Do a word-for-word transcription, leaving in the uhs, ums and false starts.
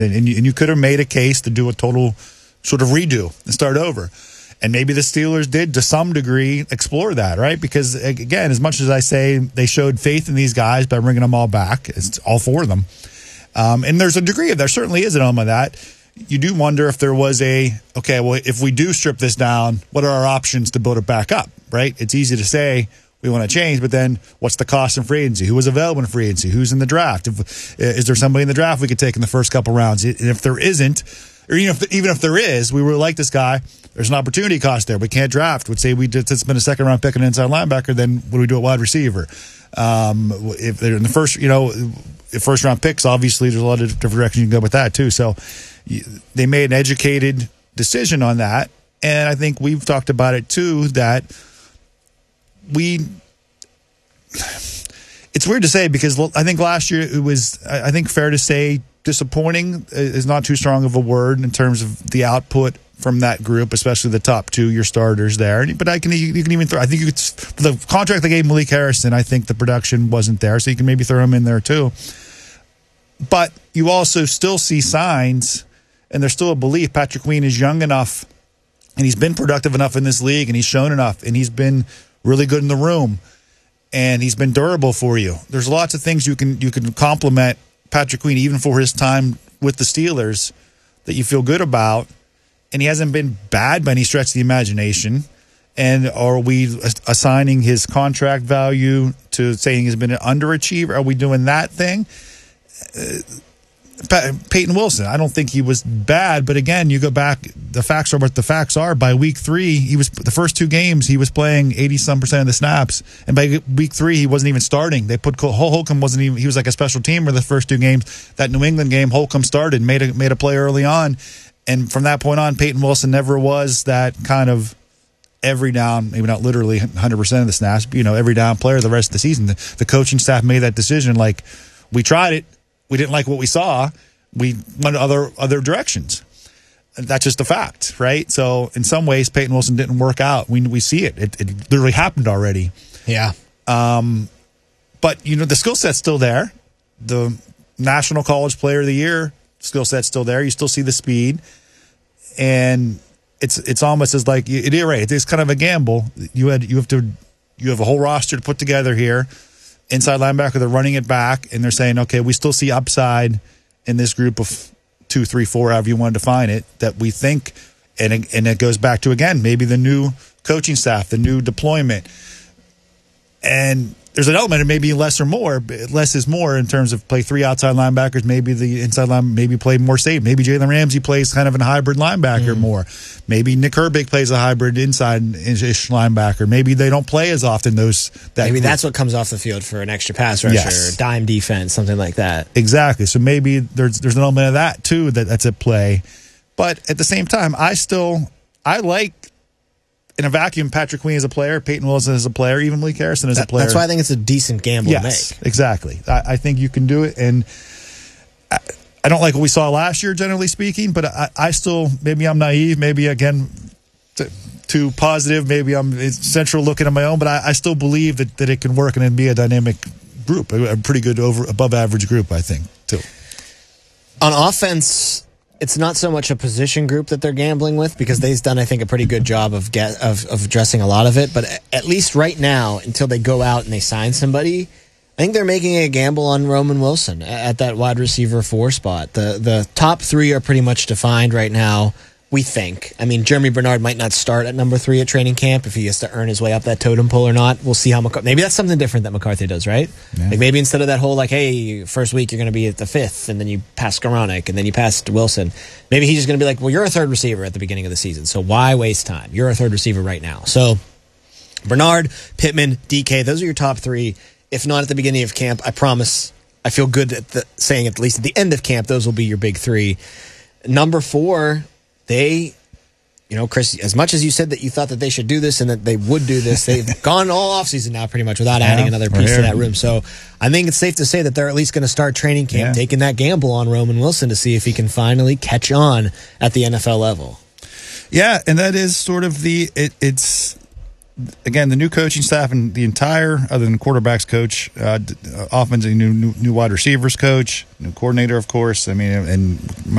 And, and, you, and you could have made a case to do a total sort of redo and start over. And maybe the Steelers did, to some degree, explore that, right? Because, again, as much as I say they showed faith in these guys by bringing them all back, it's all four of them. Um, and there's a degree of, there certainly is an element of that. You do wonder if there was a, okay, well, if we do strip this down, what are our options to build it back up, right? It's easy to say we want to change, but then what's the cost in free agency? Who was available in free agency? Who's in the draft? If, is there somebody in the draft we could take in the first couple rounds? And if there isn't, or even if, even if there is, we really like this guy, there's an opportunity cost there. We can't draft. Would say we did spend a second round pick an inside linebacker, then what do we do at wide receiver? Um, if they're in the first, you know, first round picks, obviously there's a lot of different directions you can go with that too. So they made an educated decision on that. And I think we've talked about it too, that we, it's weird to say because I think last year it was, I think fair to say disappointing is not too strong of a word in terms of the output from that group, especially the top two, your starters there. But I can you can even throw. I think you could, the contract they gave Malik Harrison, I think the production wasn't there, so you can maybe throw him in there too. But you also still see signs, and there's still a belief Patrick Queen is young enough, and he's been productive enough in this league, and he's shown enough, and he's been really good in the room, and he's been durable for you. There's lots of things you can you can compliment Patrick Queen even for his time with the Steelers that you feel good about. And he hasn't been bad by any stretch of the imagination. And are we assigning his contract value to saying he's been an underachiever? Are we doing that thing? Uh, Peyton Wilson, I don't think he was bad. But again, you go back, the facts are what the facts are. By week three, he was the first two games, he was playing eighty-some percent of the snaps. And by week three, he wasn't even starting. They put Holcomb wasn't even, he was like a special teamer the first two games. That New England game, Holcomb started, made a, made a play early on. And from that point on, Peyton Wilson never was that kind of every down, maybe not literally one hundred percent of the snaps, but, you know, every down player the rest of the season. The, the coaching staff made that decision. Like, we tried it. We didn't like what we saw. We went other other directions. That's just a fact, right? So in some ways, Peyton Wilson didn't work out. We we see it. It, it literally happened already. Yeah. Um, but, you know, the skill set's still there. The National College Player of the Year skill set's still there. You still see the speed, and it's it's almost as like you're right. It's kind of a gamble. You had you have to you have a whole roster to put together here. Inside linebacker, they're running it back, and they're saying, okay, we still see upside in this group of two, three, four, however you want to define it. That we think, and it, and it goes back to again maybe the new coaching staff, the new deployment, and there's an element of maybe less or more. Less is more in terms of play three outside linebackers. Maybe the inside line, maybe play more safe. Maybe Jalen Ramsey plays kind of a hybrid linebacker mm. more. Maybe Nick Herbig plays a hybrid inside-ish linebacker. Maybe they don't play as often. Those that maybe group. That's what comes off the field for an extra pass rusher, yes. dime defense, something like that. Exactly. So maybe there's there's an element of that too that, that's at play. But at the same time, I still I like. In a vacuum, Patrick Queen is a player, Peyton Wilson is a player, even Malik Harrison is that, a player. That's why I think it's a decent gamble yes, to make. Exactly. I, I think you can do it, and I, I don't like what we saw last year, generally speaking, but I, I still, maybe I'm naive, maybe, again, t- too positive, maybe I'm central looking at my own, but I, I still believe that, that it can work and be a dynamic group, a, a pretty good, over above average group, I think, too. On offense, it's not so much a position group that they're gambling with because they've done, I think, a pretty good job of get, of, of addressing a lot of it. But at least right now, until they go out and they sign somebody, I think they're making a gamble on Roman Wilson at that wide receiver four spot. The the top three are pretty much defined right now, we think. I mean, Jeremy Bernard might not start at number three at training camp if he has to earn his way up that totem pole or not. We'll see how McCarthy... Maybe that's something different that McCarthy does, right? Yeah. Like maybe instead of that whole, like, hey, first week you're going to be at the fifth, and then you pass Skoranek, and then you pass Wilson. Maybe he's just going to be like, well, you're a third receiver at the beginning of the season, so why waste time? You're a third receiver right now. So Bernard, Pittman, D K, those are your top three. If not at the beginning of camp, I promise, I feel good at the, saying at least at the end of camp, those will be your big three. Number four, they... You know, Chris, as much as you said that you thought that they should do this and that they would do this, they've gone all offseason now pretty much without yeah, adding another piece to that room. So I think it's safe to say that they're at least going to start training camp, yeah. taking that gamble on Roman Wilson to see if he can finally catch on at the N F L level. Yeah, and that is sort of the it, – it's again, the new coaching staff and the entire, other than quarterbacks coach, uh, offense, new, new new wide receivers coach, new coordinator, of course. I mean, and